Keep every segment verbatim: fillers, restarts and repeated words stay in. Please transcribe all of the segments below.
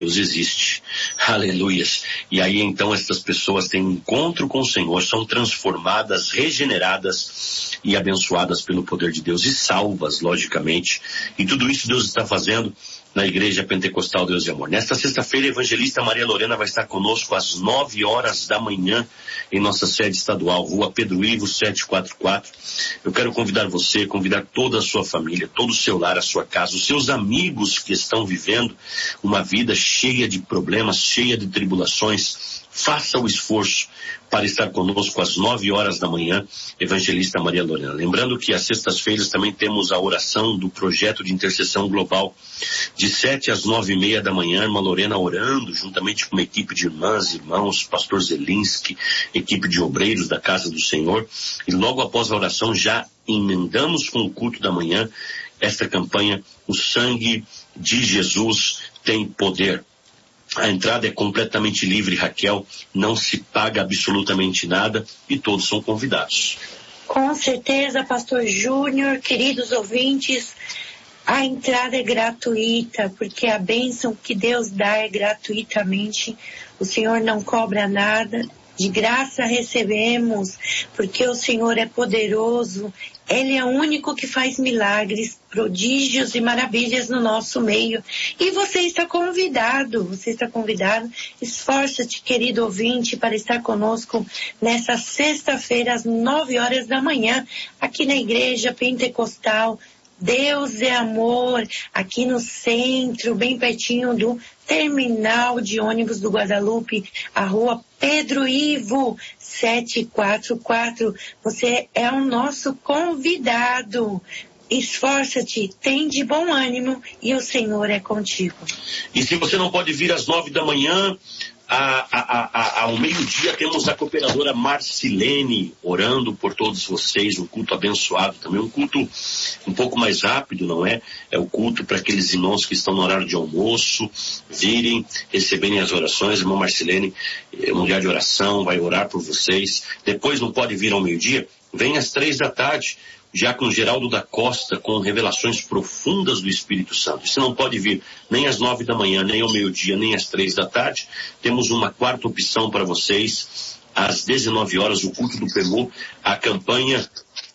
Deus existe, aleluias, e aí então essas pessoas têm um encontro com o Senhor, são transformadas, regeneradas e abençoadas pelo poder de Deus e salvas, logicamente, e tudo isso Deus está fazendo na Igreja Pentecostal Deus de Amor. Nesta sexta-feira, a evangelista Maria Lorena vai estar conosco às nove horas da manhã em nossa sede estadual, Rua Pedro Ivo, setecentos e quarenta e quatro. Eu quero convidar você, convidar toda a sua família, todo o seu lar, a sua casa, os seus amigos que estão vivendo uma vida cheia de problemas, cheia de tribulações. Faça o esforço para estar conosco às nove horas da manhã, evangelista Maria Lorena. Lembrando que às sextas-feiras também temos a oração do projeto de intercessão global, de sete às nove e meia da manhã, irmã Lorena orando, juntamente com uma equipe de irmãs, irmãos, pastor Zelinski, equipe de obreiros da Casa do Senhor, e logo após a oração já emendamos com o culto da manhã esta campanha, o sangue de Jesus tem poder. A entrada é completamente livre, Raquel, não se paga absolutamente nada e todos são convidados. Com certeza, pastor Júnior, queridos ouvintes, a entrada é gratuita, porque a bênção que Deus dá é gratuitamente, o Senhor não cobra nada, de graça recebemos, porque o Senhor é poderoso, Ele é o único que faz milagres, prodígios e maravilhas no nosso meio. E você está convidado, você está convidado. Esforça-te, querido ouvinte, para estar conosco nessa sexta-feira, às nove horas da manhã, aqui na Igreja Pentecostal. Deus é amor, aqui no centro, bem pertinho do terminal de ônibus do Guadalupe, a Rua Pedro Ivo, setecentos e quarenta e quatro. Você é o nosso convidado. Esforça-te, tem de bom ânimo e o Senhor é contigo. E se você não pode vir às nove da manhã, a, a, a, ao meio-dia temos a cooperadora Marcilene orando por todos vocês, um culto abençoado também, um culto um pouco mais rápido, não é? É o culto para aqueles irmãos que estão no horário de almoço, virem, receberem as orações. A irmã Marcilene, mulher de oração, vai orar por vocês. Depois não pode vir ao meio-dia, vem às três da tarde. Diácono Geraldo da Costa, com revelações profundas do Espírito Santo. Você não pode vir nem às nove da manhã, nem ao meio-dia, nem às três da tarde. Temos uma quarta opção para vocês, às dezenove horas, o culto do P M U, a campanha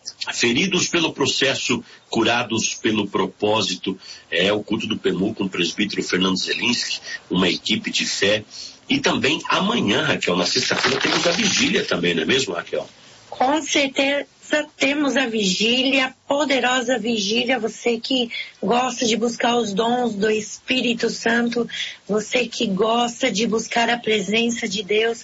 Feridos pelo Processo, Curados pelo Propósito. É o culto do P M U com o presbítero Fernando Zelinski, uma equipe de fé. E também amanhã, Raquel, na sexta-feira, temos a vigília também, não é mesmo, Raquel? Com certeza. Temos a vigília, poderosa vigília, você que gosta de buscar os dons do Espírito Santo, você que gosta de buscar a presença de Deus.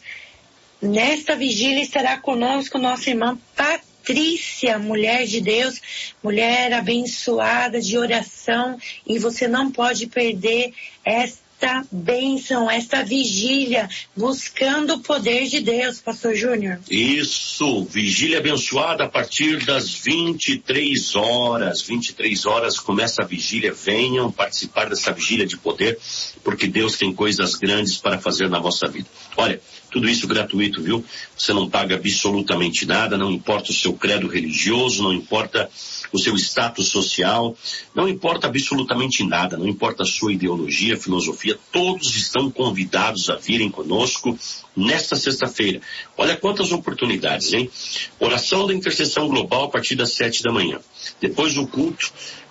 Nesta vigília estará conosco nossa irmã Patrícia, mulher de Deus, mulher abençoada de oração, e você não pode perder esta esta bênção, esta vigília, buscando o poder de Deus, pastor Júnior. Isso, vigília abençoada a partir das vinte e três horas, vinte e três horas começa a vigília. Venham participar dessa vigília de poder, porque Deus tem coisas grandes para fazer na vossa vida. Olha, tudo isso gratuito, viu? Você não paga absolutamente nada, não importa o seu credo religioso, não importa o seu status social, não importa absolutamente nada, não importa a sua ideologia, filosofia, todos estão convidados a virem conosco nesta sexta-feira. Olha quantas oportunidades, hein? Oração da intercessão global a partir das sete da manhã. Depois do culto,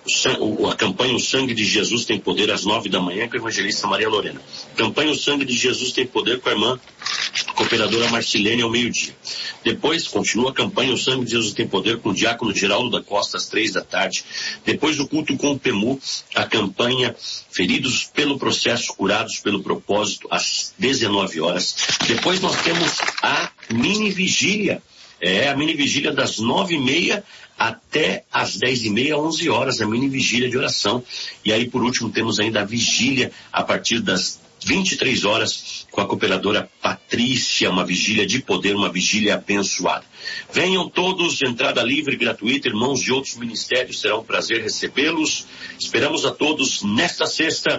o, a campanha O Sangue de Jesus Tem Poder às nove da manhã com a evangelista Maria Lorena. Campanha O Sangue de Jesus Tem Poder com a irmã cooperadora Marcilene ao meio-dia. Depois continua a campanha O Sangue de Jesus Tem Poder com o diácono Geraldo da Costa às três da tarde. Depois do culto com o P M U, a campanha Feridos pelo Processo, Curados pelo Propósito às dezenove horas. Depois nós temos a mini vigília. É a mini vigília das nove e meia até às dez e meia, onze horas, a mini vigília de oração. E aí, por último, temos ainda a vigília a partir das vinte e três horas com a cooperadora Patrícia, uma vigília de poder, uma vigília abençoada. Venham todos, entrada livre, gratuita, irmãos de outros ministérios, será um prazer recebê-los. Esperamos a todos nesta sexta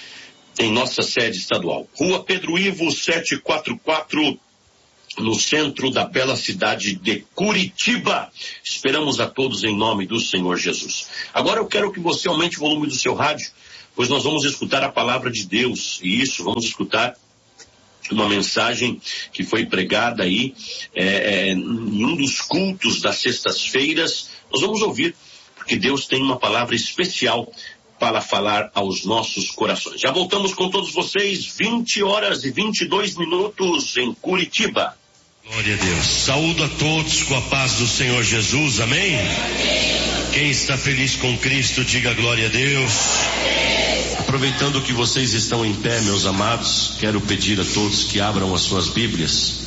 em nossa sede estadual. Rua Pedro Ivo, setecentos e quarenta e quatro, no centro da bela cidade de Curitiba. Esperamos a todos em nome do Senhor Jesus. Agora eu quero que você aumente o volume do seu rádio, pois nós vamos escutar a palavra de Deus, e isso, vamos escutar uma mensagem que foi pregada aí é, é, em um dos cultos das sextas-feiras. Nós vamos ouvir, porque Deus tem uma palavra especial para falar aos nossos corações. Já voltamos com todos vocês, vinte horas e vinte e dois minutos em Curitiba. Glória a Deus. Saúdo a todos com a paz do Senhor Jesus, amém? Quem está feliz com Cristo, diga glória a Deus. Aproveitando que vocês estão em pé, meus amados, quero pedir a todos que abram as suas Bíblias.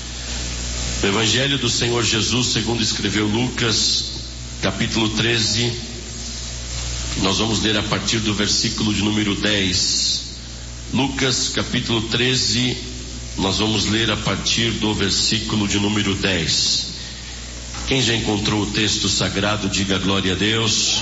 O Evangelho do Senhor Jesus, segundo escreveu Lucas, capítulo treze, nós vamos ler a partir do versículo de número dez. Lucas, capítulo treze, nós vamos ler a partir do versículo de número dez. Quem já encontrou o texto sagrado, diga glória a Deus.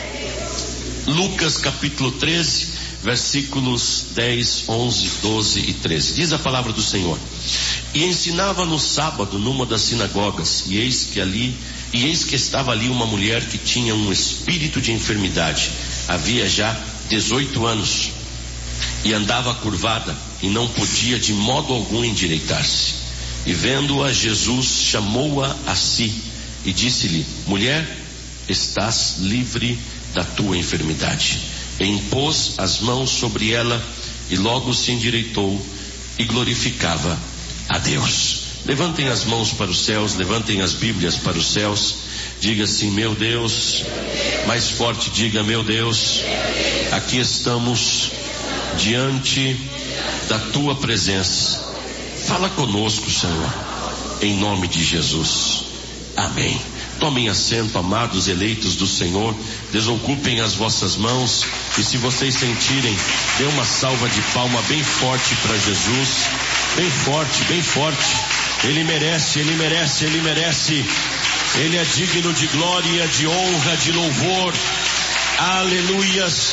Lucas, capítulo treze, versículos dez, onze, doze e treze. Diz a palavra do Senhor: E ensinava no sábado numa das sinagogas, e eis que ali E eis que estava ali uma mulher que tinha um espírito de enfermidade, havia já dezoito anos, e andava curvada, e não podia de modo algum endireitar-se. E vendo-a, Jesus chamou-a a si, e disse-lhe: Mulher, estás livre da tua enfermidade. E impôs as mãos sobre ela, e logo se endireitou, e glorificava a Deus. Levantem as mãos para os céus, levantem as Bíblias para os céus, diga assim: meu Deus, mais forte diga: meu Deus, aqui estamos diante da tua presença, fala conosco, Senhor, em nome de Jesus, amém. Tomem assento, amados eleitos do Senhor, desocupem as vossas mãos, e se vocês sentirem, dê uma salva de palma bem forte para Jesus, bem forte, bem forte. Ele merece, Ele merece, Ele merece. Ele é digno de glória, de honra, de louvor. Aleluias.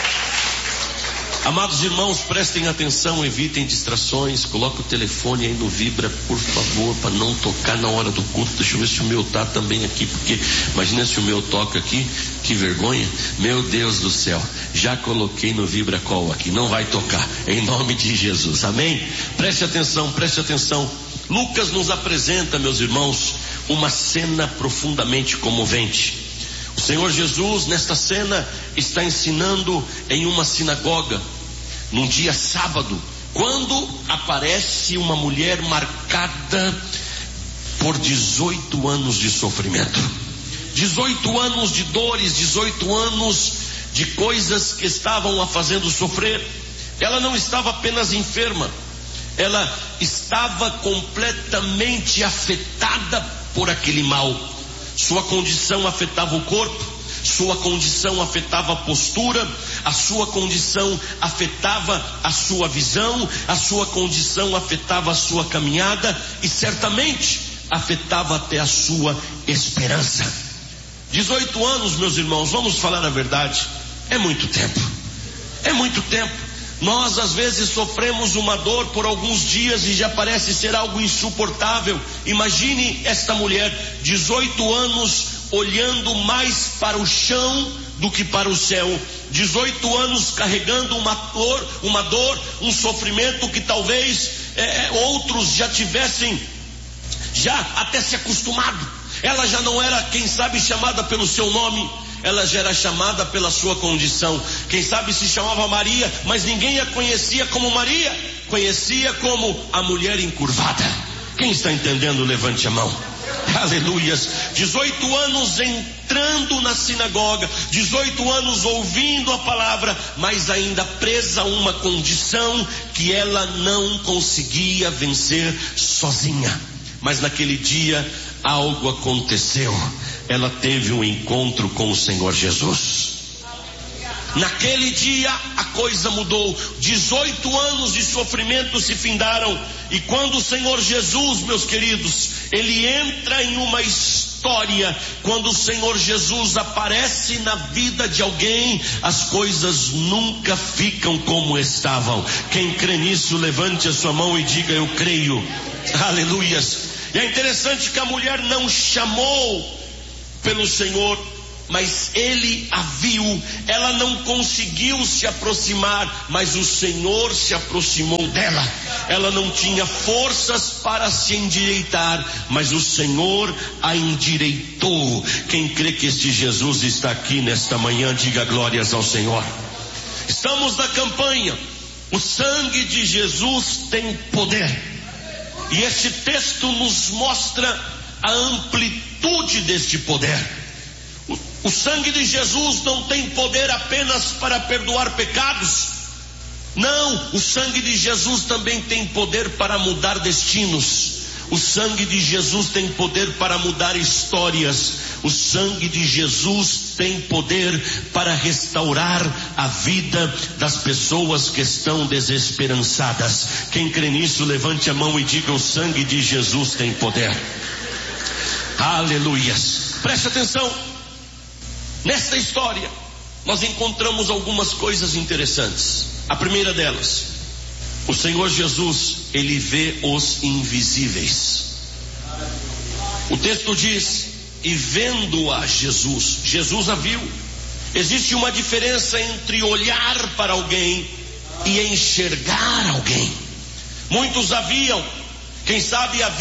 Amados irmãos, prestem atenção, evitem distrações. Coloque o telefone aí no vibra, por favor, para não tocar na hora do culto. Deixa eu ver se o meu tá também aqui, porque imagina se o meu toca aqui, que vergonha. Meu Deus do céu, já coloquei no vibra call aqui, não vai tocar, em nome de Jesus, amém? Preste atenção, preste atenção. Lucas nos apresenta, meus irmãos, uma cena profundamente comovente. O Senhor Jesus, nesta cena, está ensinando em uma sinagoga, num dia sábado, quando aparece uma mulher marcada por dezoito anos de sofrimento, dezoito anos de dores, dezoito anos de coisas que estavam a fazendo sofrer. Ela não estava apenas enferma, ela estava completamente afetada por aquele mal. Sua condição afetava o corpo, sua condição afetava a postura, a sua condição afetava a sua visão, a sua condição afetava a sua caminhada e certamente afetava até a sua esperança. dezoito anos, meus irmãos, vamos falar a verdade, é muito tempo, é muito tempo. Nós às vezes sofremos uma dor por alguns dias e já parece ser algo insuportável. Imagine esta mulher, dezoito anos, olhando mais para o chão do que para o céu, dezoito anos carregando uma dor, uma dor, um sofrimento que talvez é, outros já tivessem já até se acostumado. Ela já não era, quem sabe, chamada pelo seu nome, ela já era chamada pela sua condição. Quem sabe se chamava Maria, mas ninguém a conhecia como Maria, conhecia como a mulher encurvada. Quem está entendendo, levante a mão. Aleluias. dezoito anos entrando na sinagoga, dezoito anos ouvindo a palavra, mas ainda presa a uma condição que ela não conseguia vencer sozinha. Mas naquele dia algo aconteceu. Ela teve um encontro com o Senhor Jesus. Naquele dia a coisa mudou. dezoito anos de sofrimento se findaram. E quando o Senhor Jesus, meus queridos, ele entra em uma história, quando o Senhor Jesus aparece na vida de alguém, as coisas nunca ficam como estavam. Quem crê nisso, levante a sua mão e diga: eu creio. Aleluias. E é interessante que a mulher não chamou pelo Senhor, mas ele a viu. Ela não conseguiu se aproximar, mas o Senhor se aproximou dela. Ela não tinha forças para se endireitar, mas o Senhor a endireitou. Quem crê que este Jesus está aqui nesta manhã, diga glórias ao Senhor. Estamos na campanha. O sangue de Jesus tem poder. E este texto nos mostra a amplitude deste poder. O, o sangue de Jesus não tem poder apenas para perdoar pecados. Não, o sangue de Jesus também tem poder para mudar destinos. O sangue de Jesus tem poder para mudar histórias. O sangue de Jesus tem poder para restaurar a vida das pessoas que estão desesperançadas. Quem crê nisso, levante a mão e diga: o sangue de Jesus tem poder. Aleluias. Preste atenção. Nesta história, nós encontramos algumas coisas interessantes. A primeira delas, o Senhor Jesus, ele vê os invisíveis. O texto diz: e vendo-a Jesus, Jesus a viu. Existe uma diferença entre olhar para alguém e enxergar alguém. Muitos a viam, quem sabe a